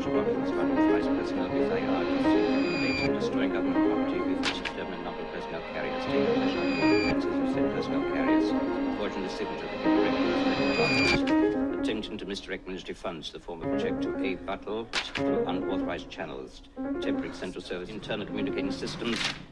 documents about authorized personnel before artists, destroying government property, refusing to determine number of personnel carriers, taking possession of all offences of said personnel carriers, forging the signature of the given documents, attempting to misdirect ministry funds, the form of a check to A. Buttle through unauthorized channels, temporary central service, internal communicating systems,